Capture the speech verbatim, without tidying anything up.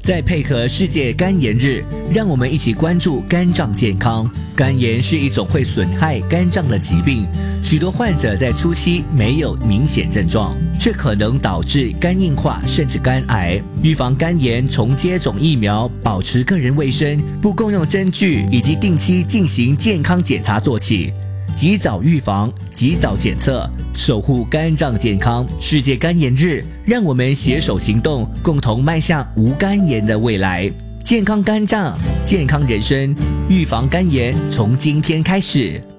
再配合世界肝炎日，让我们一起关注肝脏健康。肝炎是一种会损害肝脏的疾病，许多患者在初期没有明显症状，却可能导致肝硬化甚至肝癌。预防肝炎从接种疫苗、保持个人卫生、不共用针具以及定期进行健康检查做起。及早预防，及早检测，守护肝脏健康。世界肝炎日，让我们携手行动，共同迈向无肝炎的未来。健康肝脏，健康人生，预防肝炎从今天开始。